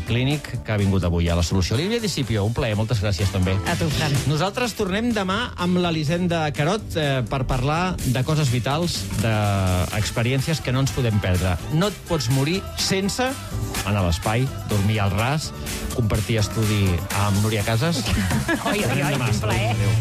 clínic, que ha vingut avui a La Solució. Lídia Discipio, un plaer, moltes gràcies també. A tu, Fran. Nosaltres tornem demà amb l'Elisenda Carot per parlar de coses vitals, d'experiències que no ens podem perdre. No et pots morir sense anar a l'espai, dormir al ras, compartir estudi amb Núria Casas. Oi, Tornem demà. quin plaer. Adéu.